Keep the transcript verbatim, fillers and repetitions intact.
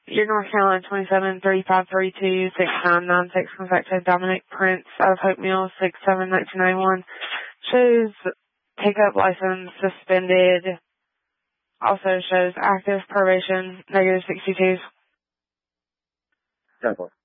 Your North Carolina twenty-seven three five three two six nine nine six contacted Dominic Prince of Hope Mills six seven nineteen ninety-one. Shows pickup license suspended. Also shows active probation negative sixty-two. Definitely.